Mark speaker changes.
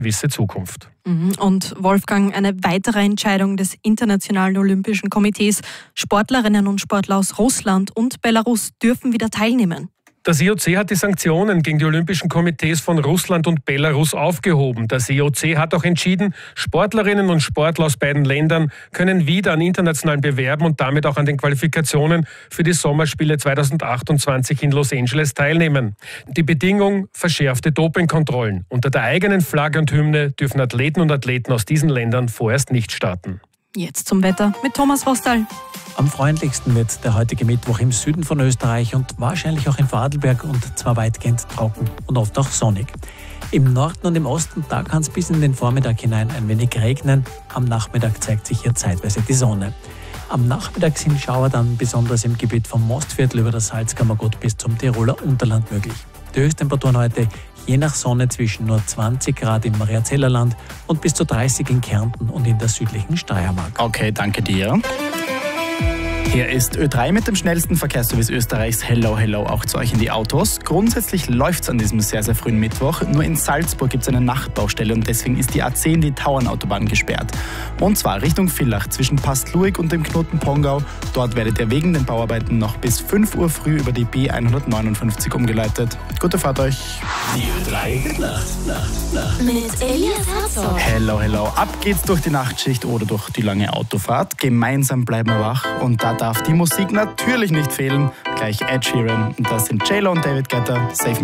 Speaker 1: wisse Zukunft.
Speaker 2: Und Wolfgang, eine weitere Entscheidung des Internationalen Olympischen Komitees. Sportlerinnen und Sportler aus Russland und Belarus dürfen wieder teilnehmen.
Speaker 1: Das IOC hat die Sanktionen gegen die Olympischen Komitees von Russland und Belarus aufgehoben. Das IOC hat auch entschieden, Sportlerinnen und Sportler aus beiden Ländern können wieder an internationalen Bewerben und damit auch an den Qualifikationen für die Sommerspiele 2028 in Los Angeles teilnehmen. Die Bedingung: verschärfte Dopingkontrollen. Unter der eigenen Flagge und Hymne dürfen Athleten und Athleten aus diesen Ländern vorerst nicht starten.
Speaker 2: Jetzt zum Wetter mit Thomas Rostal.
Speaker 3: Am freundlichsten wird der heutige Mittwoch im Süden von Österreich und wahrscheinlich auch in Vorarlberg und zwar weitgehend trocken und oft auch sonnig. Im Norden und im Osten, da kann es bis in den Vormittag hinein ein wenig regnen. Am Nachmittag zeigt sich hier zeitweise die Sonne. Am Nachmittag sind Schauer dann besonders im Gebiet vom Mostviertel über das Salzkammergut bis zum Tiroler Unterland möglich. Die Höchsttemperaturen heute je nach Sonne zwischen nur 20 Grad im Mariazellerland und bis zu 30 in Kärnten und in der südlichen Steiermark.
Speaker 4: Okay, danke dir. Hier ist Ö3 mit dem schnellsten Verkehrsservice Österreichs. Hello, hello, auch zu euch in die Autos. Grundsätzlich läuft es an diesem sehr, sehr frühen Mittwoch. Nur in Salzburg gibt es eine Nachtbaustelle und deswegen ist die A10, die Tauernautobahn, gesperrt. Und zwar Richtung Villach zwischen Pastluig und dem Knoten Pongau. Dort werdet ihr wegen den Bauarbeiten noch bis 5 Uhr früh über die B159 umgeleitet. Gute Fahrt euch.
Speaker 5: Die Ö3 Nacht.
Speaker 6: Mit Elias Herzog.
Speaker 4: Hello, hello. Ab geht's durch die Nachtschicht oder durch die lange Autofahrt. Gemeinsam bleiben wir wach und da darf die Musik natürlich nicht fehlen. Gleich Ed Sheeran. Und das sind J-Lo und David Guetta. Safe